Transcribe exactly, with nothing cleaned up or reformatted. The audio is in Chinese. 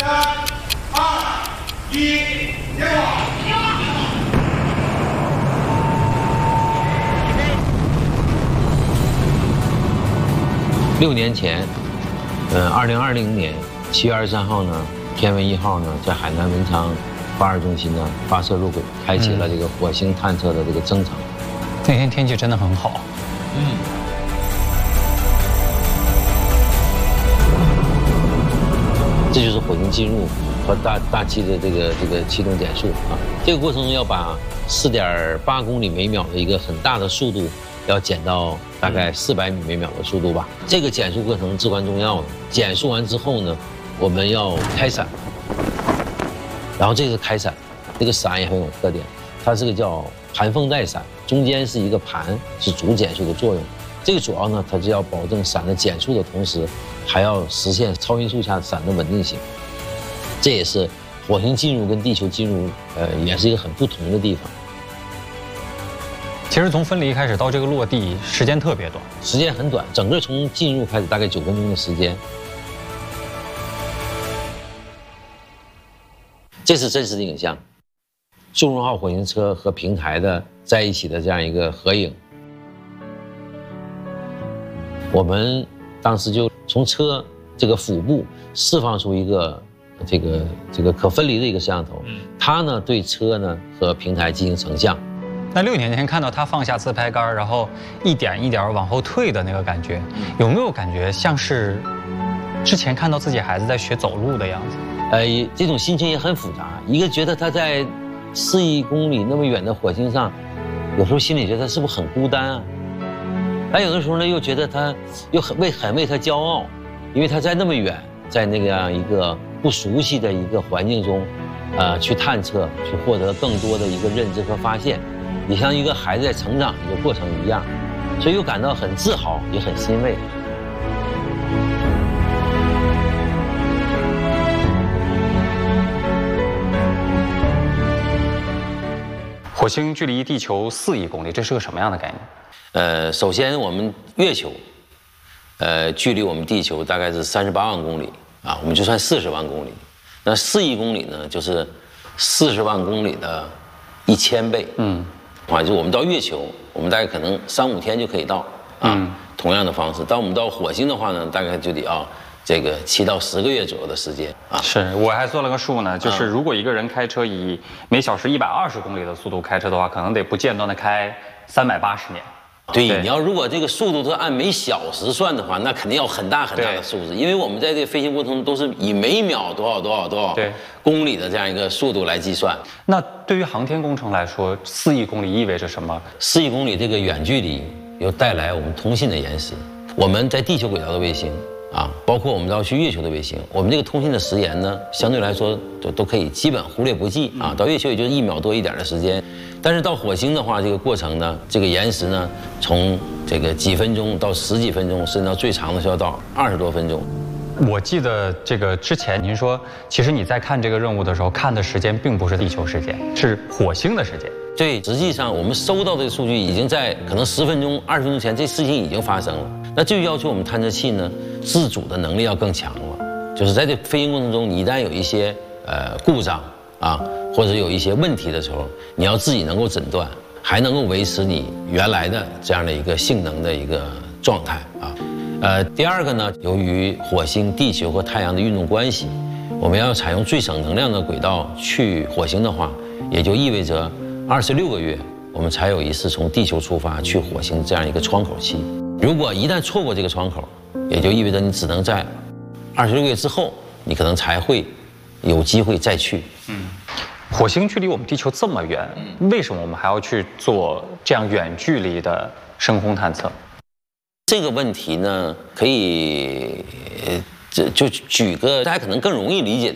二、一，点火！ 六年前，呃，二零二零年七月二十三号呢，天问一号呢在海南文昌发射中心呢发射入轨，开启了这个火星探测的这个征程。 那天天气真的很好。嗯。 这就是火星进入和大大气的这个这个启动减速啊。这个过程中要把四点八公里每秒的一个很大的速度，要减到大概四百米每秒的速度吧。这个减速过程至关重要的。减速完之后呢，我们要开伞，然后这是开伞，这个伞也很有特点，它是个叫盘风带伞，中间是一个盘，是主减速的作用。这个主要呢，它是要保证伞的减速的同时，还要实现超音速下伞的稳定性。这也是火星进入跟地球进入，呃，也是一个很不同的地方。 其实从分离开始到这个落地，时间特别短， 时间很短，整个从进入开始大概九分钟的时间。这是真实的影像，祝融号火星车和平台的在一起的这样一个合影。我们当时就从车这个腹部释放出一个这个这个可分离的一个摄像头，它呢对车呢和平台进行成像。 那六年前看到他放下自拍杆，然后一点一点往后退的那个感觉，有没有感觉像是之前看到自己孩子在学走路的样子？ 呃，这种心情也很复杂。一个觉得他在四亿公里那么远的火星上，有时候心里觉得是不是很孤单啊？但有的时候呢，又觉得他又很为很为他骄傲，因为他在那么远，在那样一个不熟悉的一个环境中，呃，去探测，去获得更多的一个认知和发现，也像一个孩子在成长一个过程一样，所以又感到很自豪，也很欣慰。 火星距离地球四亿公里，这是个什么样的概念？ 呃，首先我们月球，呃，距离我们地球大概是三十八万公里啊，我们就算四十万公里。那四亿公里呢，就是四十万公里的一千倍。嗯，啊，就我们到月球，我们大概可能三五天就可以到啊。嗯、同样的方式，当我们到火星的话呢，大概就得要这个七到十个月左右的时间啊。 是，我还做了个数呢，就是如果一个人开车以每小时一百二十公里的速度开车的话，可能得不间断的开三百八十年。 对，对，你要如果这个速度是按每小时算的话，那肯定要很大很大的数字，因为我们在这个飞行过程中都是以每秒多少多少多少公里的这样一个速度来计算。 那对于航天工程来说，四亿公里意味着什么？ 四亿公里这个远距离又带来我们通信的延时。我们在地球轨道的卫星啊，包括我们要去月球的卫星，我们这个通信的时延呢，相对来说都都可以基本忽略不计啊。到月球也就是一秒多一点的时间。但是到火星的话，这个过程呢，这个延时呢，从这个几分钟到十几分钟，甚至到最长的是要到二十多分钟。 我记得这个之前您说，其实你在看这个任务的时候，看的时间并不是地球时间，是火星的时间。 对，实际上我们收到这个数据已经在可能十分钟、二十分钟前，这事情已经发生了。那这就要求我们探测器呢，自主的能力要更强了。就是在这飞行过程中，你一旦有一些呃故障啊，或者有一些问题的时候，你要自己能够诊断，还能够维持你原来的这样的一个性能的一个状态啊。呃，第二个呢，由于火星、地球和太阳的运动关系，我们要采用最省能量的轨道去火星的话，也就意味着二十六个月，我们才有一次从地球出发去火星这样一个窗口期。如果一旦错过这个窗口，也就意味着你只能在二十六个月之后，你可能才会有机会再去。嗯， 火星距离我们地球这么远，为什么我们还要去做这样远距离的深空探测？ 这个问题呢，可以，呃，这就举个大家可能更容易理解的